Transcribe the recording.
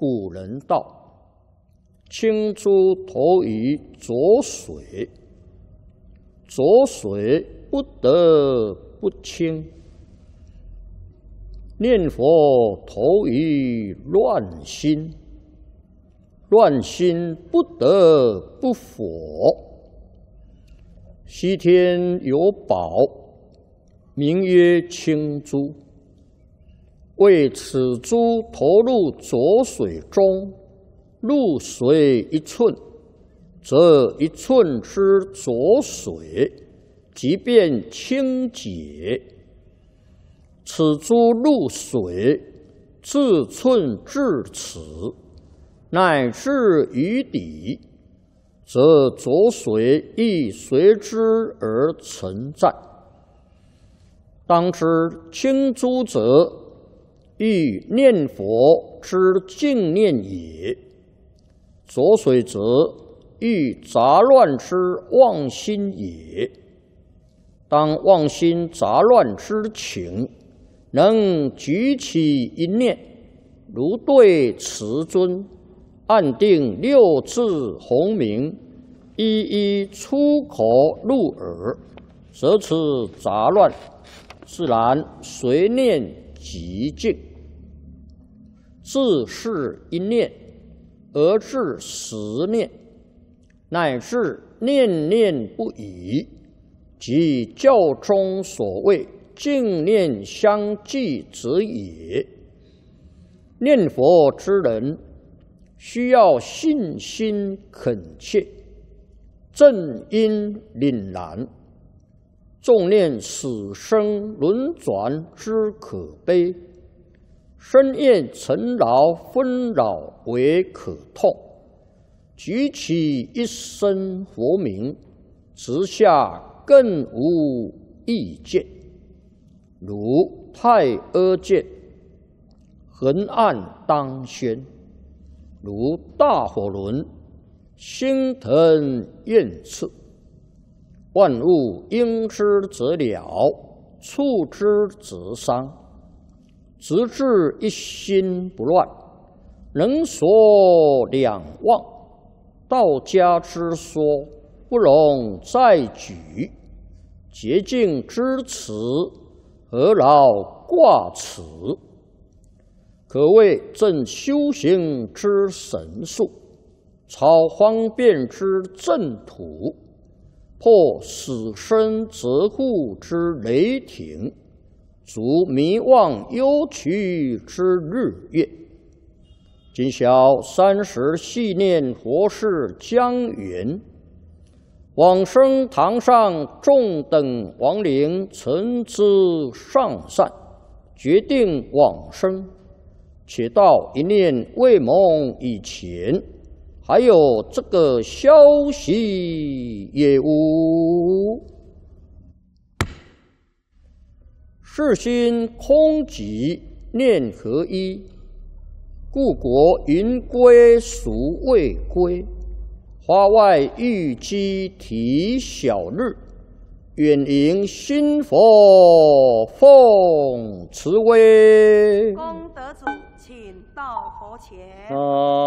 古人道：青珠投于浊水，浊水不得不清。念佛投于乱心，乱心不得不佛。西天有宝，名曰青珠。为此珠投入浊水中，入水一寸，则一寸之浊水即变清洁。此珠入水，自寸至此，乃至于底，则浊水亦随之而存在。当知清珠者，欲念佛之净念也；浊水则，欲杂乱之妄心也。当妄心杂乱之情，能举起一念，如对慈尊，按定六字洪名，一一出口入耳，则此杂乱自然随念即净。自是一念而至十念，乃至念念不已，即教中所谓净念相继者也。念佛之人，需要信心恳切，正因凛然，重念死生轮转之可悲，深厌尘劳纷扰为可痛，举起一声佛名，直下更无意见。如太阿剑，横按当宣；如大火轮，星腾焰炽。万物应之则了，触之则伤。直至一心不乱，能所两忘。道家之说，不容再举。洁净之词，何劳挂齿？可谓正修行之神速，超方便之正途，破死生责护之雷霆，足迷妄忧屈之日月。今晓30系念佛事将圆，往生堂上众等亡灵曾知上善，决定往生。且到一念未蒙以前，还有这个消息也无。世心空寂，念合一，故国云归孰未归？花外玉鸡啼晓日，远迎新佛奉慈威。 功德主，请到佛前。